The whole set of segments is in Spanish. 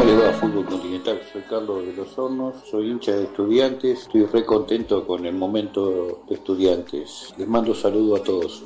le va a Fútbol Continental? Soy Carlos de los Hornos, soy hincha de Estudiantes, estoy re contento con el momento de Estudiantes. Les mando saludos a todos.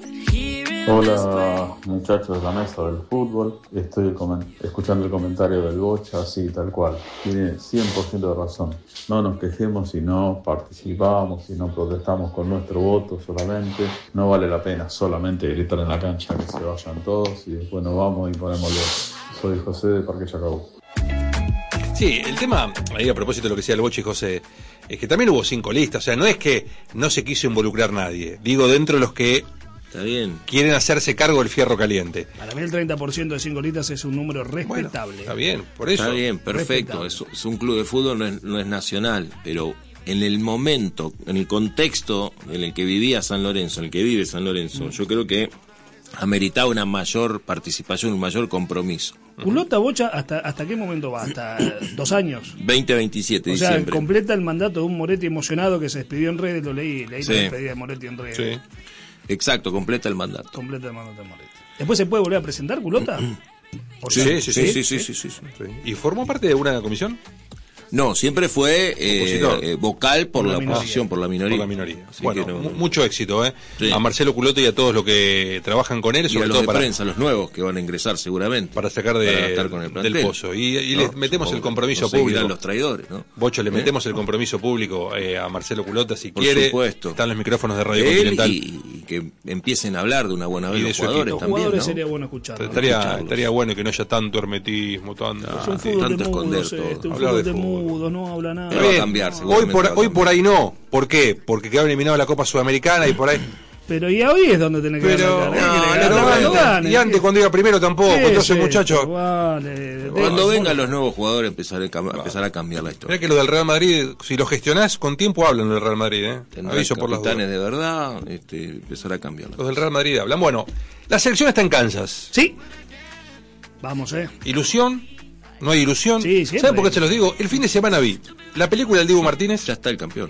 Hola muchachos de la mesa del fútbol, estoy escuchando el comentario del Bocha, así tal cual, tiene 100% de razón. No nos quejemos si no participamos, si no protestamos con nuestro voto solamente. No vale la pena solamente gritar en la cancha que se vayan todos y después nos vamos y ponemos los. Soy José de Parque Chacabuco. Sí, el tema, ahí a propósito de lo que decía el Bocha y José, es que también hubo 5 listas, o sea, no es que no se quiso involucrar nadie, digo, dentro de los que está bien, quieren hacerse cargo del fierro caliente. Para mí el 30% de 5 listas es un número respetable. Bueno, está bien, por eso. Está bien, perfecto, es un club de fútbol, no es nacional, pero en el momento, en el contexto en el que vivía San Lorenzo, en el que vive San Lorenzo, yo creo que ameritaba una mayor participación, un mayor compromiso. ¿Culota, Bocha, hasta qué momento va? ¿Hasta 2 años? 2027, o sea, diciembre. Completa el mandato de un Moretti emocionado que se despidió en redes, lo leí Sí. la despedida de Moretti en redes. Sí. Exacto, completa el mandato. Completa el mandato de Moretti. ¿Después se puede volver a presentar, Culota? Sí. ¿Y formó parte de una comisión? No, siempre fue vocal por la oposición, por la minoría. Por la minoría. Así Bueno, no. mucho éxito, Sí. A Marcelo Culoto y a todos los que trabajan con él, Y sobre a los todo de para prensa, los nuevos que van a ingresar seguramente. para sacar para estar con el plantel. del pozo. Y ¿No? les metemos Supongo el compromiso no seguirán público. los traidores, ¿no? Bocho, le metemos el compromiso público a Marcelo Culota si Por quiere. supuesto. Están los micrófonos de Radio Él Continental. y que empiecen a hablar de una buena vez Y de los su jugadores equipo. Los también, jugadores ¿no? sería bueno escucharlos. Estaría bueno que no haya tanto hermetismo, tanto. Es un fútbol de tanto mudos, esconder todo. un Hablar fútbol de de fútbol. mudos, no habla nada. Pero va a cambiar, seguramente va a Hoy por ahí no. ¿Por qué? Porque quedaron eliminados de la Copa Sudamericana y por ahí. Pero y hoy es donde tenés que Pero ganar. y antes cuando iba primero tampoco. Entonces, muchachos, Cuando vengan los nuevos jugadores empezar a cambiar la historia. mirá que lo del Real Madrid, si lo gestionás con tiempo hablan del Real Madrid, Tendrán aviso por las dudas. capitanes de verdad, empezar a cambiar la Los del Real Madrid hablan. Bueno, la selección está en Kansas. Sí. Vamos, ¿Ilusión? ¿No hay ilusión? Sí, siempre. ¿Saben por qué se los digo? El fin de semana vi la película del Dibu Martínez. Ya está el campeón.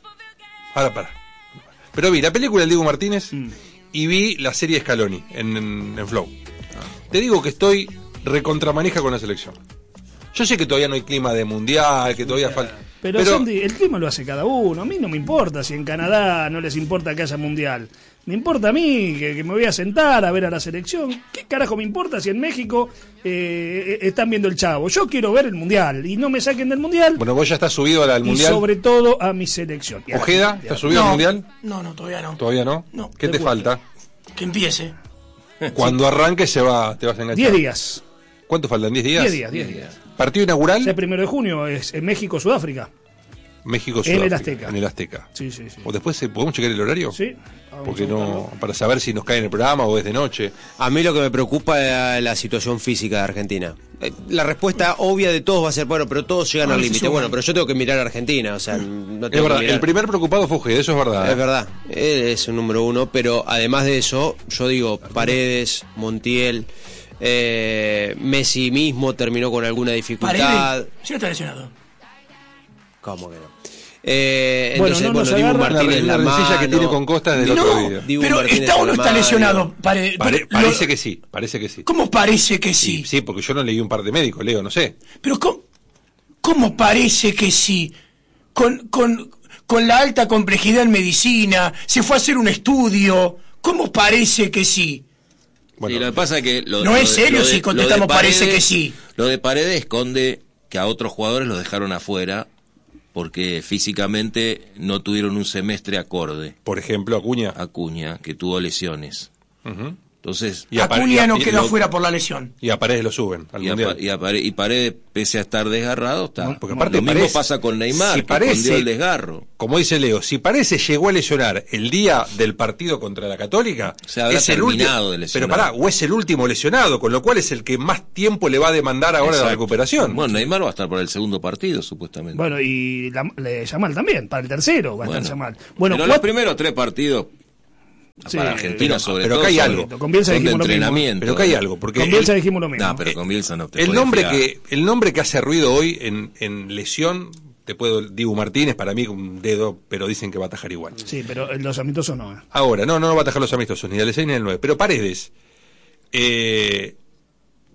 Ahora para. Pero vi la película del Dibu Martínez y vi la serie Scaloni en Flow. Te digo que estoy recontramanija con la selección. Yo sé que todavía no hay clima de mundial, que todavía falta. Pero Sandy, el clima lo hace cada uno. A mí no me importa si en Canadá no les importa que haya mundial. Me importa a mí que me voy a sentar a ver a la selección. ¿Qué carajo me importa si en México están viendo el Chavo? Yo quiero ver el mundial y no me saquen del mundial. Bueno, vos ya estás subido al y mundial. sobre todo a mi selección. Y a la Ojeda, gente. ¿estás subido al mundial? No, todavía no. ¿Todavía no? No. ¿Qué te falta? Que empiece. Cuando arranques te vas a enganchar. 10 días. ¿Cuánto faltan? ¿10 días? 10 días. ¿Partido inaugural? El 1 de junio es en México, Sudáfrica. México, En Sudáfrica. el Azteca. En el Azteca. Sí. ¿O después podemos checar el horario? Sí. Porque no, para saber si nos cae en el programa o es de noche. A mí lo que me preocupa es la situación física de Argentina. La respuesta obvia de todos va a ser, bueno, pero todos llegan al límite. Bueno, pero yo tengo que mirar a Argentina, o sea, no Es tengo verdad, que mirar. el primer preocupado fue Ojeda, eso es verdad. Es verdad, él es un número 1, pero además de eso, yo digo, Paredes, Montiel, Messi mismo terminó con alguna dificultad. Paredes, sí, está lesionado. ¿Cómo que no? Bueno, no nos Dibu agarra Martínez la la rencilla mano. que tiene con Costa desde el No, otro día. Dibu pero Martínez ¿está o no la está mano. lesionado? Parece que sí, parece que sí. ¿Cómo parece que sí? Sí, porque yo no leí un par de médicos, Leo, no sé. Pero ¿cómo parece que sí? Con la alta complejidad en medicina, se fue a hacer un estudio. ¿Cómo parece que sí? Bueno, Y lo que pasa es que No es serio si contestamos parece que sí. Lo de Paredes esconde que a otros jugadores los dejaron afuera porque físicamente no tuvieron un semestre acorde. por ejemplo, Acuña, que tuvo lesiones. Ujú. Entonces, Acuña no quedó afuera por la lesión. Y a Paredes lo suben al mundial. y Paredes, pese a estar desgarrado, está. Porque aparte lo mismo Paredes, pasa con Neymar, si que Paredes, escondió el desgarro. Como dice Leo, si Paredes llegó a lesionar el día del partido contra la Católica, Se habrá es el terminado último, de lesionar. pero o es el último lesionado, con lo cual es el que más tiempo le va a demandar ahora de la Exacto. recuperación. Bueno, Neymar va a estar para el segundo partido, supuestamente. Bueno, y Yamal también, para el tercero va a estar Yamal. Bueno, pero los primeros 3 partidos, Sí, para Argentina sobre pero todo, acá hay son- algo. Con Bielsa son de dijimos lo mismo. entrenamiento. Pero acá hay algo, porque con Bielsa dijimos lo mismo. No, pero con Bielsa no te el puedes nombre fiar. el nombre que hace ruido hoy en lesión, Dibu Martínez, para mí un dedo, pero dicen que va a atajar igual. Sí, pero los amistosos no. Ahora, no va a atajar los amistosos, ni del 6 ni del 9. Pero Paredes,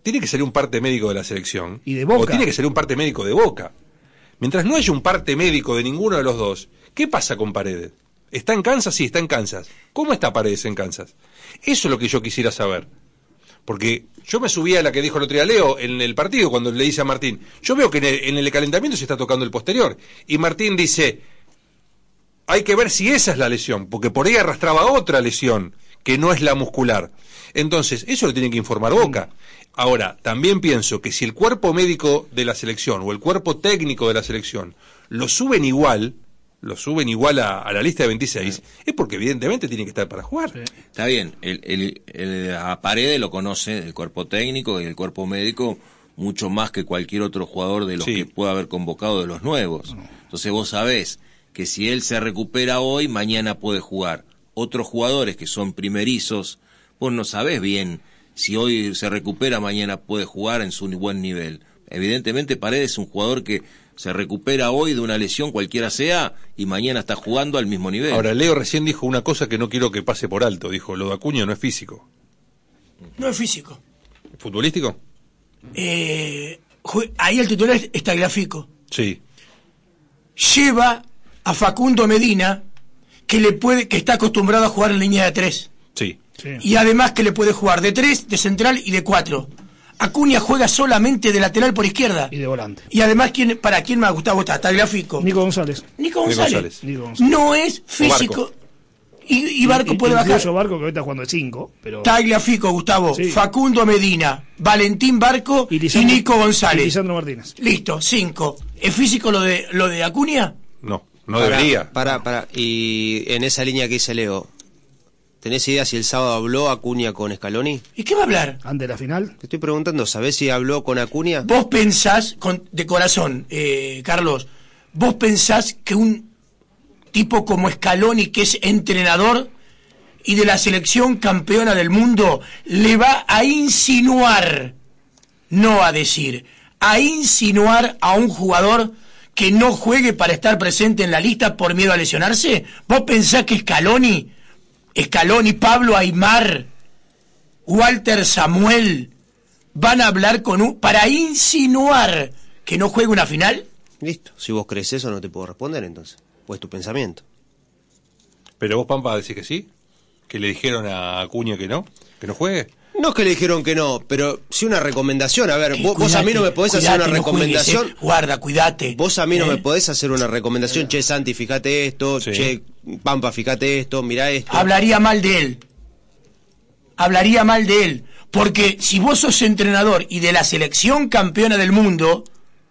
tiene que ser un parte médico de la selección. Y de Boca. O tiene que ser un parte médico de Boca. Mientras no haya un parte médico de ninguno de los dos, ¿qué pasa con Paredes? ¿Está en Kansas? Sí, está en Kansas. ¿Cómo está Paredes en Kansas? Eso es lo que yo quisiera saber. Porque yo me subí a la que dijo el otro día Leo en el partido, cuando le dice a Martín, yo veo que en el calentamiento se está tocando el posterior. Y Martín dice, hay que ver si esa es la lesión, porque por ahí arrastraba otra lesión, que no es la muscular. Entonces, eso lo tiene que informar Boca. Ahora, también pienso que si el cuerpo médico de la selección o el cuerpo técnico de la selección lo suben igual a la lista de 26, es porque evidentemente tiene que estar para jugar. Sí. Está bien, a Paredes lo conoce el cuerpo técnico y el cuerpo médico mucho más que cualquier otro jugador de los que pueda haber convocado de los nuevos. Entonces vos sabés que si él se recupera hoy, mañana puede jugar. Otros jugadores que son primerizos, vos no sabés bien si hoy se recupera, mañana puede jugar en su buen nivel. Evidentemente Paredes es un jugador que se recupera hoy de una lesión cualquiera sea y mañana está jugando al mismo nivel. Ahora, Leo recién dijo una cosa que no quiero que pase por alto. Dijo, lo de Acuña no es físico. No es físico. ¿Futbolístico? Ahí el titular es Tagliafico. Sí. Lleva a Facundo Medina, que está acostumbrado a jugar en línea de 3. Sí. Y además que le puede jugar de 3, de central y de 4. Acuña juega solamente de lateral por izquierda. Y de volante. Y además, ¿para quién más, Gustavo, está? Tagliafico. Nico González. No es físico. Y Barco puede bajar. Incluso Barco, que ahorita está jugando de 5. Pero... Tagliafico, Gustavo. Sí. Facundo Medina, Valentín Barco y Nico González. Y Lisandro Martínez. Listo, 5. ¿Es físico lo de Acuña? No debería. Para. Y en esa línea que dice Leo, ¿tenés idea si el sábado habló Acuña con Scaloni? ¿Y qué va a hablar? ¿Antes de la final? Te estoy preguntando, ¿sabés si habló con Acuña? Vos pensás, de corazón, Carlos, vos pensás que un tipo como Scaloni, que es entrenador y de la selección campeona del mundo, le va a insinuar, no a decir, a insinuar a un jugador que no juegue para estar presente en la lista por miedo a lesionarse? ¿Vos pensás que Scaloni, Pablo Aimar, Walter Samuel van a hablar para insinuar que no juegue una final? Listo, si vos crees eso no te puedo responder entonces, pues tu pensamiento. Pero vos, Pampa, decís que sí, que le dijeron a Acuña que no juegue. No es que le dijeron que no, pero sí una recomendación. A ver, vos a mí no me podés hacer una recomendación. No guarda, cuidate. Vos a mí no me podés hacer una recomendación. Che, Santi, fíjate esto. Sí. Che, Pampa, fíjate esto. Mirá esto. Hablaría mal de él. Porque si vos sos entrenador y de la selección campeona del mundo,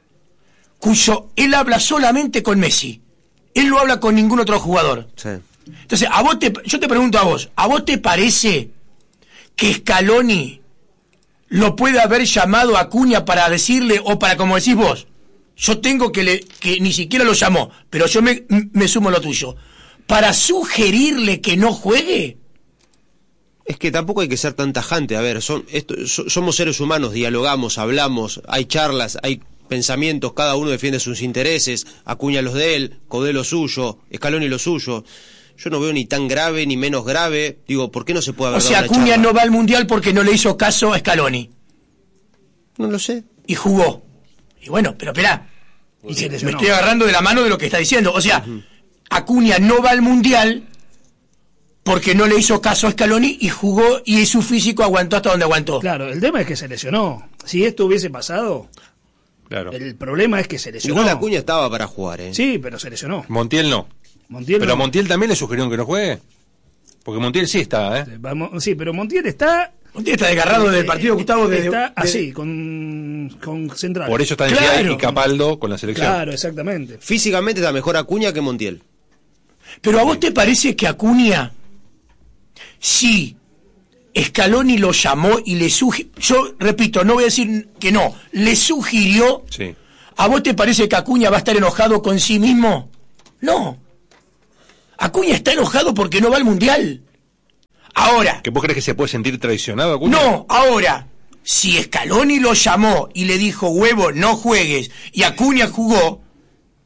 él habla solamente con Messi. Él no habla con ningún otro jugador. Sí. Entonces, yo te pregunto ¿a vos te parece que Scaloni lo puede haber llamado a Acuña para decirle, o para, como decís vos, yo tengo que ni siquiera lo llamó, pero yo me sumo a lo tuyo, para sugerirle que no juegue? Es que tampoco hay que ser tan tajante. A ver, somos seres humanos, dialogamos, hablamos, hay charlas, hay pensamientos, cada uno defiende sus intereses, Acuña los de él, Codé lo suyo, Scaloni lo suyo. Yo no veo ni tan grave ni menos grave. Digo, ¿por qué no se puede haber dado una charla? Acuña no va al Mundial porque no le hizo caso a Scaloni. No lo sé. Y jugó. Y bueno, pero esperá. Me estoy agarrando de la mano de lo que está diciendo. O sea, Acuña no va al Mundial porque no le hizo caso a Scaloni y jugó, y su físico aguantó hasta donde aguantó. Claro, el tema es que se lesionó. Si esto hubiese pasado, claro, el problema es que se lesionó. Igual Acuña estaba para jugar, ¿eh? Sí, pero se lesionó. Montiel no. Pero a Montiel también le sugirieron que no juegue. Porque Montiel sí está, ¿eh? Sí, pero Montiel está desgarrado del partido, Gustavo. Está así, con Central. Por eso está en Ciudad y Capaldo con la selección. Claro, exactamente. Físicamente está mejor Acuña que Montiel. Pero ¿a vos te parece que Acuña, si Scaloni lo llamó y le sugirió, yo repito, no voy a decir que no, le sugirió, sí, ¿a vos te parece que Acuña va a estar enojado con sí mismo? No. Acuña está enojado porque no va al Mundial. Ahora. ¿Que vos crees que se puede sentir traicionado, Acuña? No, ahora, si Scaloni lo llamó y le dijo, huevo, no juegues, y Acuña jugó,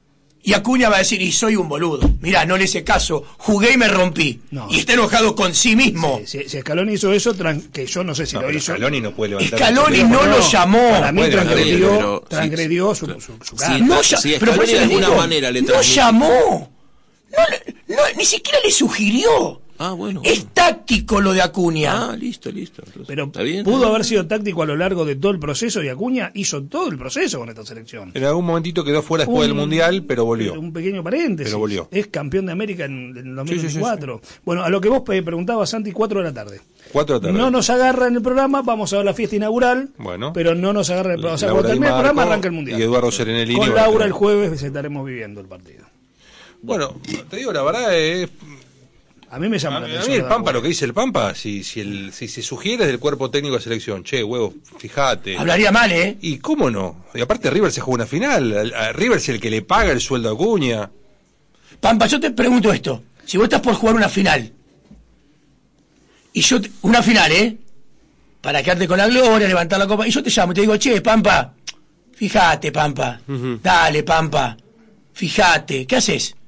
Y Acuña va a decir, y soy un boludo. Mirá, no le hice caso, jugué y me rompí. No. Y está enojado con sí mismo. Si Scaloni hizo eso, que yo no sé si lo hizo. Scaloni no puede levantar. Scaloni no lo llamó. Para mí puede pero transgredió sí, su sí, carta. No, si pero por Scaloni eso de les alguna digo, manera le no transmite. llamó. Ni siquiera le sugirió. Ah, bueno. Es táctico lo de Acuña. Ah, listo. Entonces, Pero ¿está bien? pudo haber sido táctico a lo largo de todo el proceso y Acuña hizo todo el proceso con esta selección. En algún momentito quedó fuera después del Mundial, pero volvió. Un pequeño paréntesis. Pero volvió. Es campeón de América en 2024. Sí. Bueno, a lo que vos preguntabas, Santi, 4 de la tarde. 4 de la tarde. No nos agarra en el programa, vamos a ver la fiesta inaugural, Bueno. pero no nos agarra en el programa. O sea, Laura cuando termine Di el programa Marco arranca el Mundial. y Eduardo Serenellini Con va a Laura tener. el jueves estaremos viviendo el partido. Bueno, te digo la verdad, A mí me llama a la mí atención. el Pampa, lo que dice el Pampa, si se sugiere del cuerpo técnico de selección, che, huevo, fíjate. Hablaría mal, ¿eh? Y cómo no. Y aparte River se juega una final. A River es el que le paga el sueldo a Acuña. Pampa, yo te pregunto esto. Si vos estás por jugar una final, y una final, ¿eh? Para quedarte con la gloria, levantar la copa, y yo te llamo y te digo, che, Pampa, fíjate, Pampa, dale, Pampa, fíjate, ¿qué haces?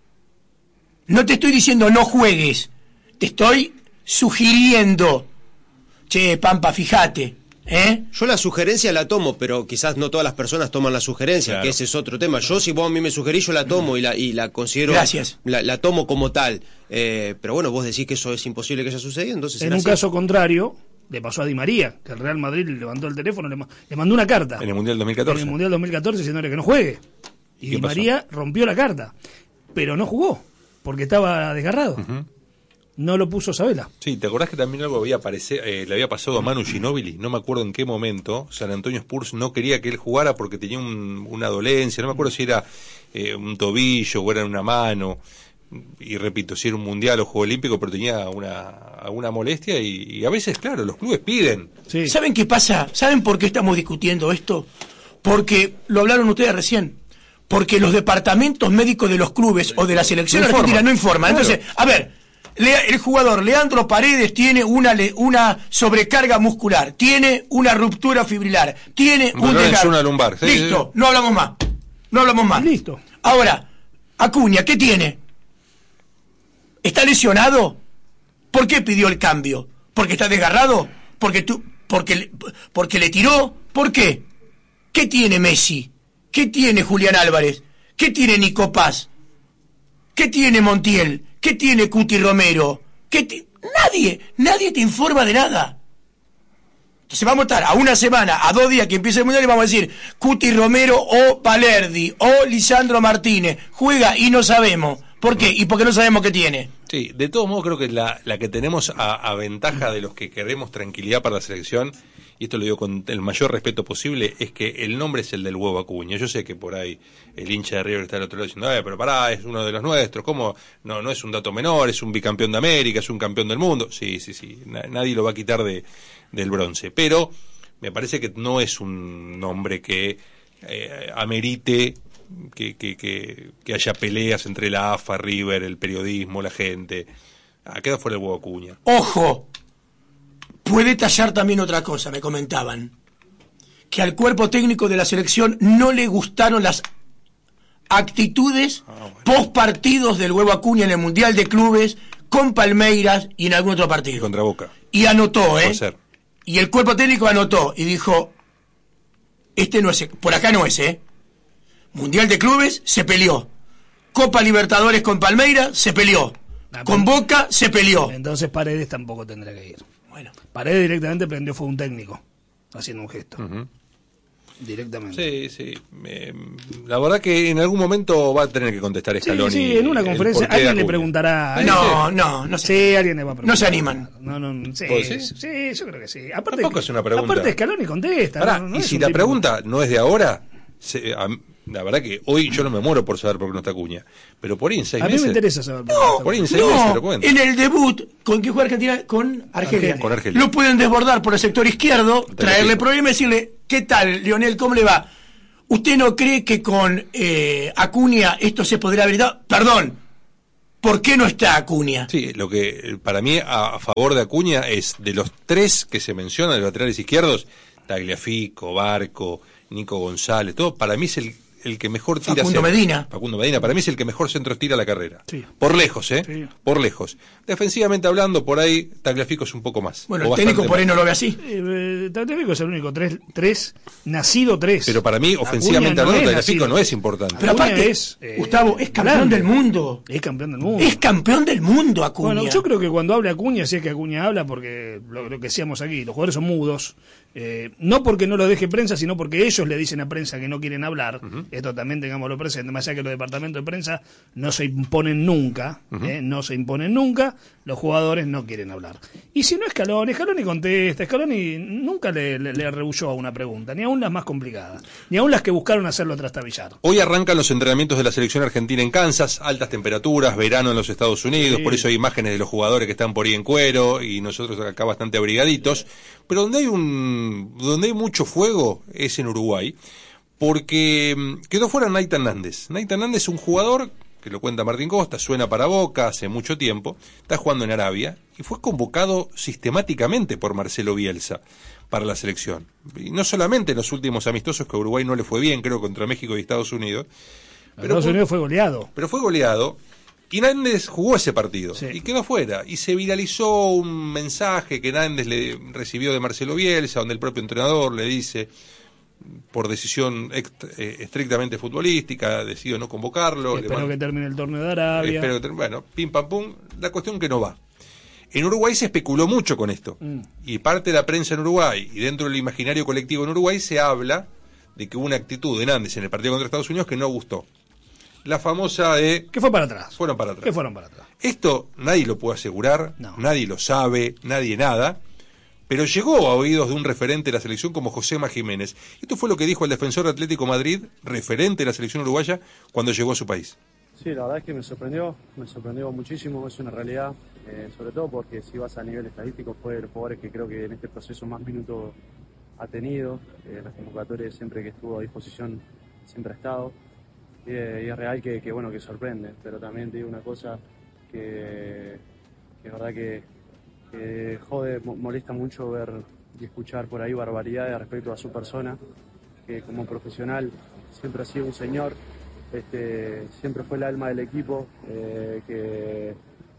No te estoy diciendo no juegues, te estoy sugiriendo, che, Pampa, fíjate, ¿eh? Yo la sugerencia la tomo, pero quizás no todas las personas toman la sugerencia, Claro. que ese es otro tema. Yo, si vos a mí me sugerís, yo la tomo y la considero... Gracias. La tomo como tal. Pero bueno, vos decís que eso es imposible que haya sucedido, entonces... En será un así. caso contrario, le pasó a Di María, que el Real Madrid le levantó el teléfono, le mandó una carta. En el Mundial En 2014. el Mundial 2014 diciéndole que no juegue. Y ¿Qué Di pasó? María rompió la carta, pero no jugó, porque estaba desgarrado. No lo puso Sabela. Sí, ¿te acordás que también algo le había pasado a Manu Ginóbili? No me acuerdo en qué momento. San Antonio Spurs no quería que él jugara porque tenía una dolencia. No me acuerdo si era un tobillo o era una mano. Y repito, si era un mundial o juego olímpico, pero tenía alguna molestia. Y a veces, claro, los clubes piden. Sí. ¿Saben qué pasa? ¿Saben por qué estamos discutiendo esto? Porque, lo hablaron ustedes recién, porque los departamentos médicos de los clubes o de la selección No argentina informan. no informan. Claro. Entonces, a ver, el jugador Leandro Paredes tiene una sobrecarga muscular, tiene una ruptura fibrilar, tiene Un un dolor en desgarro. zona lumbar. Sí, Listo, sí. no hablamos más. No hablamos más. Listo. Ahora, Acuña, ¿qué tiene? ¿Está lesionado? ¿Por qué pidió el cambio? ¿Porque está desgarrado? ¿Porque le tiró? ¿Por qué? ¿Qué tiene Messi? ¿Qué tiene Julián Álvarez? ¿Qué tiene Nico Paz? ¿Qué tiene Montiel? ¿Qué tiene Cuti Romero? Nadie te informa de nada. Entonces vamos a estar a una semana, a 2 días que empiece el Mundial y vamos a decir Cuti Romero o Valerdi o Lisandro Martínez juega y no sabemos. ¿Por qué? Y porque no sabemos qué tiene. Sí, de todos modos creo que la que tenemos a ventaja de los que queremos tranquilidad para la selección, y esto lo digo con el mayor respeto posible, es que el nombre es el del huevo Acuña. Yo sé que por ahí el hincha de River está al otro lado diciendo, pero pará, es uno de los nuestros, ¿cómo? No es un dato menor, es un bicampeón de América, es un campeón del mundo. Sí, nadie lo va a quitar del bronce, pero me parece que no es un nombre que amerite que haya peleas entre la AFA, River, el periodismo, la gente. Queda fuera el huevo Acuña. Ojo, puede tallar también otra cosa, me comentaban, que al cuerpo técnico de la selección no le gustaron las actitudes post partidos del huevo Acuña en el Mundial de Clubes, con Palmeiras y en algún otro Y partido. contra Boca. Y anotó, Puede ser. Y el cuerpo técnico anotó y dijo, este no es, por acá no es, Mundial de Clubes se peleó. Copa Libertadores con Palmeiras se peleó. Con Boca se peleó. Entonces Paredes tampoco tendrá que ir. Bueno, Paredes directamente prendió fue un técnico, haciendo un gesto. Directamente. Sí. La verdad que en algún momento va a tener que contestar Scaloni. Sí, en una el conferencia porqué de alguien le Acuña. preguntará. no sé. Sí, alguien le va a preguntar. No se animan. No, sí, ¿Vos decís? sí, yo creo que sí. Aparte, Tampoco es una pregunta. Aparte Scaloni contesta. Pará, no y es si un la tipo- pregunta no es de ahora, la verdad que hoy yo no me muero por saber por qué no está Acuña, pero por ahí en 6 A mí meses. me interesa saber. Por ahí en 6 meses No, lo cuento. en el debut, ¿con qué juega Argentina? Con Argelia. Con Argelia. Lo pueden desbordar por el sector izquierdo, traerle problema y decirle, ¿qué tal, Lionel? ¿Cómo le va? ¿Usted no cree que con Acuña esto se podría haber dado? Perdón, ¿por qué no está Acuña? Sí, lo que para mí a favor de Acuña es de los 3 que se mencionan de los laterales izquierdos, Tagliafico, Barco, Nico González, todo, para mí es el que mejor tira. Facundo Medina. Facundo Medina, para mí es el que mejor centros tira a la carrera. Sí. Por lejos, Sí. Por lejos. Defensivamente hablando, por ahí Tagliafico es un poco más. Bueno, el técnico por ahí no lo ve así. Tagliafico es el único nacido 3. Pero para mí, ofensivamente hablando, Tagliafico no es importante. Pero aparte, Gustavo, es campeón del mundo. Es campeón del mundo. Es campeón del mundo, Acuña. Bueno, yo creo que cuando habla Acuña, si es que Acuña habla, porque lo que decíamos aquí, los jugadores son mudos, no porque no lo deje prensa, sino porque ellos le dicen a prensa que no quieren hablar. Esto también tengámoslo presente, más allá que los departamentos de prensa no se imponen nunca, no se imponen nunca, los jugadores no quieren hablar. Y si no Scaloni contesta, Scaloni nunca le rehuyó a una pregunta, ni aún las más complicadas, ni aún las que buscaron hacerlo trastabillar. Hoy arrancan los entrenamientos de la selección argentina en Kansas, altas temperaturas, verano en los Estados Unidos, Sí. Por eso hay imágenes de los jugadores que están por ahí en cuero y nosotros acá bastante abrigaditos, pero donde hay mucho fuego es en Uruguay, porque quedó fuera Nathan Nández. Nathan Nández es un jugador que lo cuenta Martín Costa, suena para Boca hace mucho tiempo, está jugando en Arabia y fue convocado sistemáticamente por Marcelo Bielsa para la selección. Y no solamente en los últimos amistosos que a Uruguay no le fue bien, creo contra México y Estados Unidos, Estados Unidos fue goleado. Pero fue goleado y Nández jugó ese partido Sí. y quedó fuera. Y se viralizó un mensaje que Nández le recibió de Marcelo Bielsa, donde el propio entrenador le dice, por decisión estrictamente futbolística, decido no convocarlo. Espero que termine el torneo de Arabia. Bueno, pim pam pum, la cuestión que no va. En Uruguay se especuló mucho con esto. Y parte de la prensa en Uruguay y dentro del imaginario colectivo en Uruguay se habla de que hubo una actitud de Nández en el partido contra Estados Unidos que no gustó. La famosa de... ¿Qué fue para atrás? Fueron para atrás. ¿Qué fueron para atrás? Esto nadie lo puede asegurar, No. nadie lo sabe, nadie nada, pero llegó a oídos de un referente de la selección como Josema Jiménez. Esto fue lo que dijo el defensor de Atlético Madrid, referente de la selección uruguaya, cuando llegó a su país. Sí, la verdad es que me sorprendió muchísimo, es una realidad, sobre todo porque si vas a nivel estadístico fue de los jugadores que creo que en este proceso más minutos ha tenido, las convocatorias siempre que estuvo a disposición siempre ha estado, y es real que bueno, que sorprende, pero también te digo una cosa que es verdad que jode, molesta mucho ver y escuchar por ahí barbaridades respecto a su persona, que como profesional siempre ha sido un señor, siempre fue el alma del equipo, que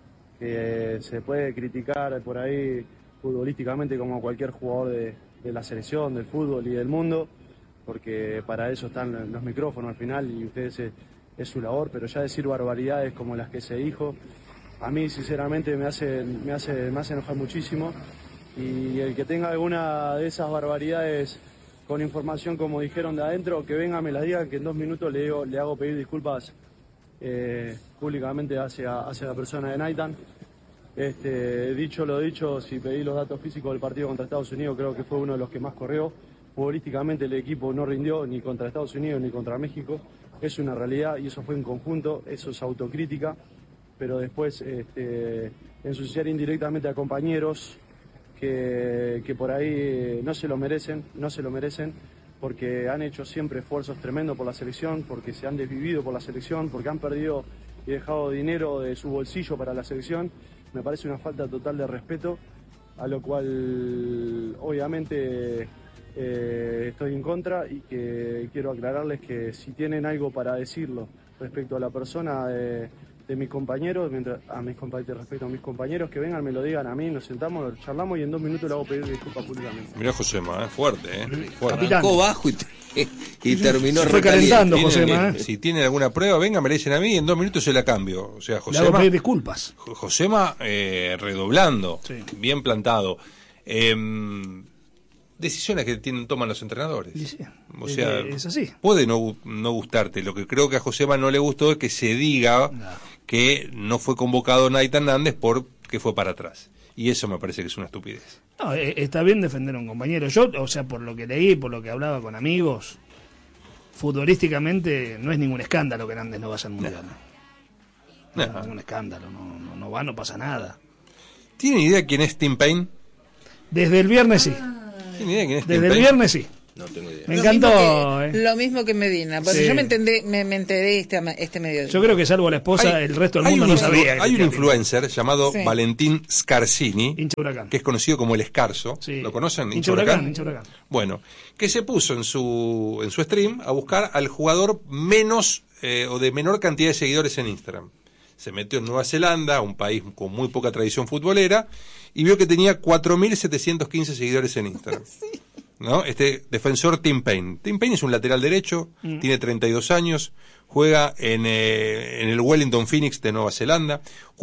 se puede criticar por ahí futbolísticamente como cualquier jugador de la selección, del fútbol y del mundo, porque para eso están los micrófonos al final y ustedes es su labor, pero ya decir barbaridades como las que se dijo, a mí sinceramente me hace enojar muchísimo, y el que tenga alguna de esas barbaridades con información como dijeron de adentro, que venga, me la diga, que en 2 minutos le hago pedir disculpas públicamente hacia la persona de Nathan. Dicho lo dicho, si pedí los datos físicos del partido contra Estados Unidos, creo que fue uno de los que más corrió. Futbolísticamente el equipo no rindió ni contra Estados Unidos ni contra México. Es una realidad y eso fue en conjunto, eso es autocrítica, pero después ensuciar indirectamente a compañeros que por ahí no se lo merecen, porque han hecho siempre esfuerzos tremendos por la selección, porque se han desvivido por la selección, porque han perdido y dejado dinero de su bolsillo para la selección. Me parece una falta total de respeto, a lo cual obviamente estoy en contra, y que quiero aclararles que si tienen algo para decirlo respecto a la persona de mis compañeros, respecto a mis compañeros, que vengan, me lo digan a mí, nos sentamos, charlamos y en 2 minutos le hago pedir disculpas públicamente. Mirá Josema, fuerte, fuerte. Capitán. Arrancó bajo y terminó Se fue recaliente. calentando, Josema. Si tienen alguna prueba, vengan, me la dicen a mí y en 2 minutos se la cambio. O sea, Le hago Josema, pedir disculpas. Josema redoblando, Sí. bien plantado. Decisiones que toman los entrenadores. Y sí, O sea, es así. puede no gustarte. Lo que creo que a Josema no le gustó es que se diga No. que no fue convocado Nathan Nández porque fue para atrás. Y eso me parece que es una estupidez. No, está bien defender a un compañero. Yo, o sea, por lo que leí, por lo que hablaba con amigos, futbolísticamente no es ningún escándalo que Nández no vaya al Mundial. No es ningún escándalo, no pasa nada. ¿Tienen idea quién es Tim Payne? Desde el viernes sí. ¿Tienen idea quién es Desde Tim el Payne? viernes sí. No tengo idea. Me encantó. Lo mismo que Medina. Bueno, Sí. yo me enteré este mediodía. Yo creo que salvo la esposa, el resto del mundo no sabía. Hay un influencer llamado Sí. Valentín Scarsini, Hincha Huracán. que es conocido como el Escarzo. Sí. ¿Lo conocen? Hincha Huracán. Bueno, que se puso en su stream a buscar al jugador menos o de menor cantidad de seguidores en Instagram. Se metió en Nueva Zelanda, un país con muy poca tradición futbolera, y vio que tenía 4.715 seguidores en Instagram. Sí. ¿No? Este defensor Tim Payne. Tim Payne es un lateral derecho, tiene 32 años, juega en el Wellington Phoenix de Nueva Zelanda.